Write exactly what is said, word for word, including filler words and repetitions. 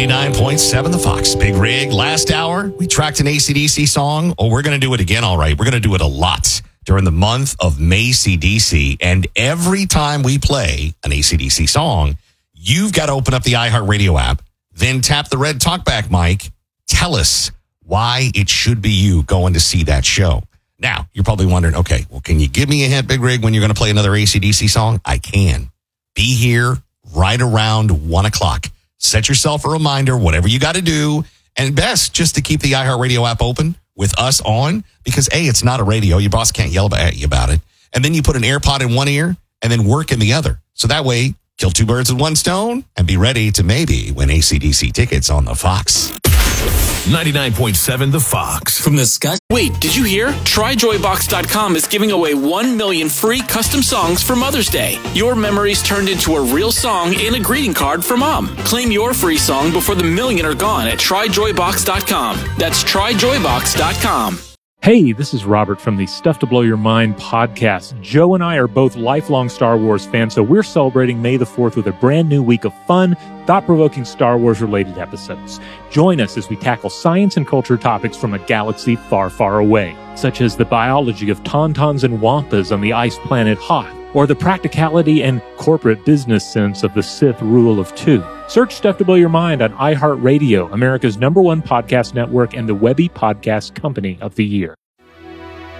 ninety-nine point seven The Fox. Big Rig. Last hour, we tracked an A C D C song. Oh, we're going to do it again, all right. We're going to do it a lot during the month of May C D C. And every time we play an A C D C song, you've got to open up the iHeartRadio app, then tap the red talkback mic. Tell us why it should be you going to see that show. Now, you're probably wondering, okay, well, can you give me a hint, Big Rig, when you're going to play another A C D C song? I can. Be here right around one o'clock. Set yourself a reminder, whatever you got to do. And best, just to keep the iHeartRadio app open with us on, because A, it's not a radio. Your boss can't yell at you about it. And then you put an AirPod in one ear and then work in the other. So that way, kill two birds with one stone and be ready to maybe win A C D C tickets on the Fox. ninety-nine point seven The Fox. From the sky. Wait, did you hear? Try joy box dot com is giving away one million free custom songs for Mother's Day. Your memories turned into a real song and a greeting card for Mom. Claim your free song before the million are gone at try joy box dot com. That's try joy box dot com. Hey, this is Robert from the Stuff to Blow Your Mind podcast. Joe and I are both lifelong Star Wars fans, so we're celebrating May the fourth with a brand new week of fun, thought-provoking Star Wars-related episodes. Join us as we tackle science and culture topics from a galaxy far, far away, such as the biology of tauntauns and wampas on the ice planet Hoth, or the practicality and corporate business sense of the Sith rule of two. Search Stuff to Blow Your Mind on iHeartRadio, America's number one podcast network and the Webby Podcast Company of the Year.